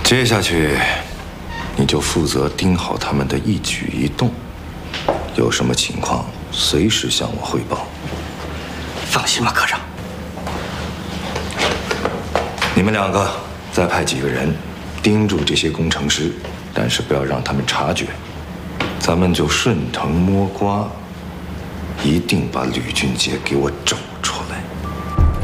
接下去，你就负责盯好他们的一举一动，有什么情况随时向我汇报。 放心吧，科长。 你们两个再派几个人盯住这些工程师，但是不要让他们察觉。咱们就顺藤摸瓜，一定把吕俊杰给我找出来。